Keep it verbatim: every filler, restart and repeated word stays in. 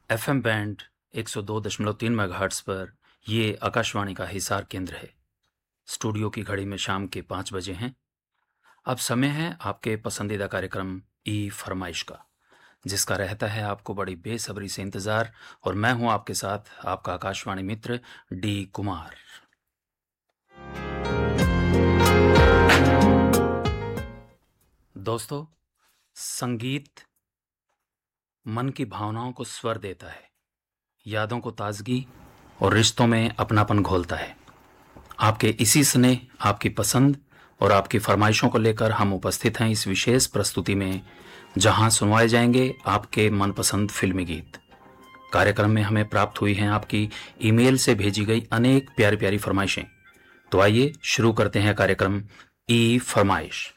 F M band एक सौ दो दशमलव तीन मेगाहर्ट्ज़ पर ये आकाशवाणी का हिसार केंद्र है। स्टूडियो की घड़ी में शाम के पाँच बजे हैं। अब समय है आपके पसंदीदा कार्यक्रम ई फरमाइश का, जिसका रहता है आपको बड़ी बेसब्री से इंतज़ार। और मैं हूं आपके साथ आपका आकाशवाणी मित्र डी कुमार। दोस्तों, संगीत मन की भावनाओं को स्वर देता है, यादों को ताजगी और रिश्तों में अपनापन घोलता है। आपके इसी स्नेह, आपकी पसंद और आपकी फरमाइशों को लेकर हम उपस्थित हैं इस विशेष प्रस्तुति में, जहां सुनवाए जाएंगे आपके मनपसंद फिल्मी गीत। कार्यक्रम में हमें प्राप्त हुई हैं आपकी ईमेल से भेजी गई अनेक प्यारी प्यारी फरमाइशें। तो आइए शुरू करते हैं कार्यक्रम ई फरमाइश।